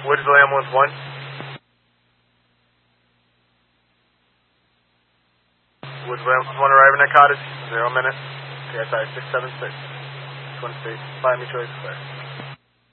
Woodsville Ambulance 1. Woodsville Ambulance 1 arriving at cottage, 0 minutes. KSI 676. Twin State, Miami Choice Square.